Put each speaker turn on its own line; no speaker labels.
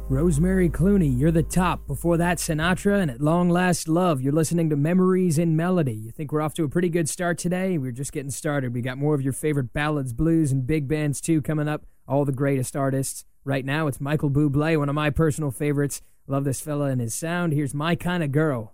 Rosemary Clooney, You're the Top. Before that, Sinatra, and At Long Last Love. You're listening to Memories in Melody. You think we're off to a pretty good start today? We're just getting started. We got more of your favorite ballads, blues, and big bands, too, coming up. All the greatest artists. Right now, it's Michael Bublé, one of my personal favorites. Love this fella and his sound. Here's My Kind of Girl.